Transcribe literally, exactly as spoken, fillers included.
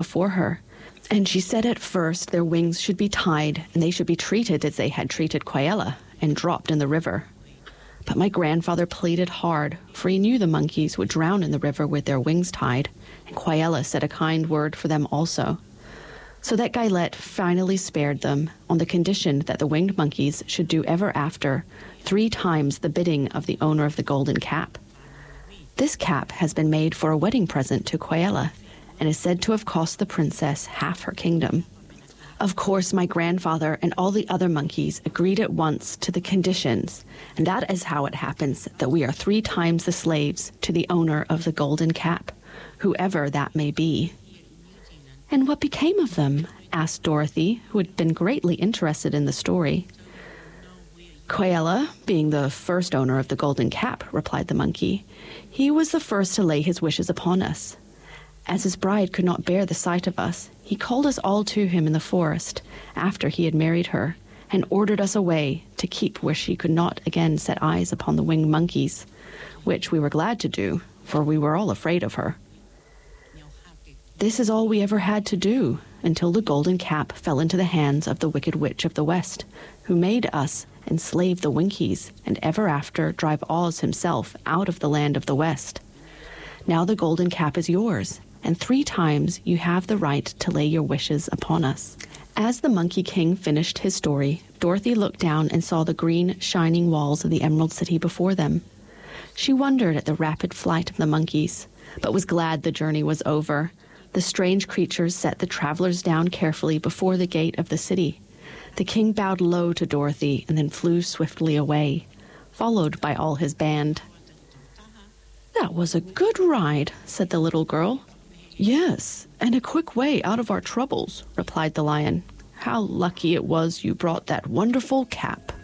before her. And she said at first their wings should be tied, and they should be treated as they had treated Quaella, and dropped in the river. But my grandfather pleaded hard, for he knew the monkeys would drown in the river with their wings tied, and Quaella said a kind word for them also. So that Gaelette finally spared them, on the condition that the winged monkeys should do ever after three times the bidding of the owner of the golden cap. This cap has been made for a wedding present to Quaella, and is said to have cost the princess half her kingdom. Of course, my grandfather and all the other monkeys agreed at once to the conditions, and that is how it happens that we are three times the slaves to the owner of the golden cap, whoever that may be. And what became of them? Asked Dorothy, who had been greatly interested in the story. Quaella, being the first owner of the golden cap, replied the monkey, he was the first to lay his wishes upon us. As his bride could not bear the sight of us, he called us all to him in the forest, after he had married her, and ordered us away to keep where she could not again set eyes upon the winged monkeys, which we were glad to do, for we were all afraid of her. This is all we ever had to do, until the golden cap fell into the hands of the wicked witch of the west, who made us enslave the Winkies, and ever after drive Oz himself out of the land of the west. Now the golden cap is yours, and three times you have the right to lay your wishes upon us. As the Monkey King finished his story, Dorothy looked down and saw the green, shining walls of the Emerald City before them. She wondered at the rapid flight of the monkeys, but was glad the journey was over. The strange creatures set the travelers down carefully before the gate of the city. The king bowed low to Dorothy and then flew swiftly away, followed by all his band. "That was a good ride," said the little girl. "Yes, and a quick way out of our troubles," replied the lion. "How lucky it was you brought that wonderful cap."